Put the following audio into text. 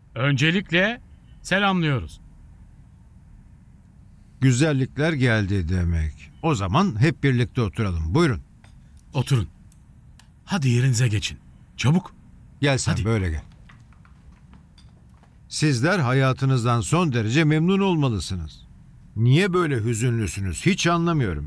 Öncelikle selamlıyoruz. Güzellikler geldi demek. O zaman hep birlikte oturalım. Buyurun. Oturun. Hadi yerinize geçin. Çabuk. Gel sen Hadi. böyle gel. Sizler hayatınızdan son derece memnun olmalısınız. Niye böyle hüzünlüsünüz hiç anlamıyorum.